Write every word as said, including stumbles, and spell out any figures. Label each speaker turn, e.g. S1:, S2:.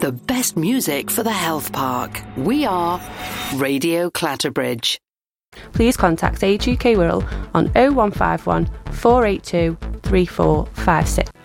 S1: the best music for the health park. We are Radio Clatterbridge.
S2: Please contact Age U K Wirral on oh one five one, four eight two, three four five six.